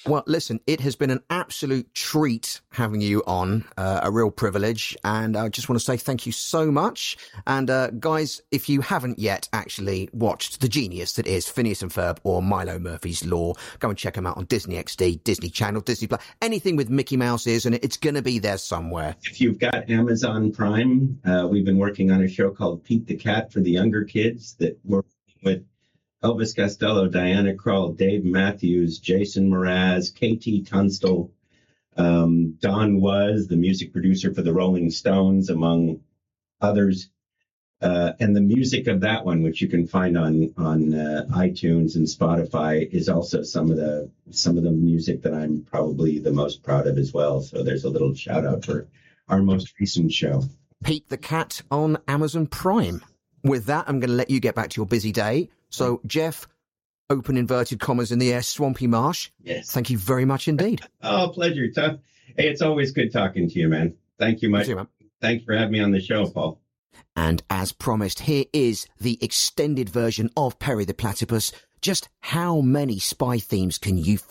Well, listen, it has been an absolute treat having you on, a real privilege. And I just want to say thank you so much. And guys, if you haven't yet actually watched the genius that is Phineas and Ferb or Milo Murphy's Law, go and check them out on Disney XD, Disney Channel, Disney Plus, anything with Mickey Mouse is, and it's going to be there somewhere. If you've got Amazon Prime, we've been working on a show called Pete the Cat for the younger kids that we're working with Elvis Costello, Diana Krall, Dave Matthews, Jason Mraz, KT Tunstall, Don Was, the music producer for the Rolling Stones, among others. And the music of that one, which you can find on iTunes and Spotify, is also some of the music that I'm probably the most proud of as well. So there's a little shout out for our most recent show. Pete the Cat on Amazon Prime. With that, I'm going to let you get back to your busy day. So, Jeff, open inverted commas in the air, Swampy Marsh. Yes. Thank you very much indeed. Oh, pleasure, Tough. Hey, it's always good talking to you, man. Thank you much. Thanks for having me on the show, Paul. And as promised, here is the extended version of Perry the Platypus. Just how many spy themes can you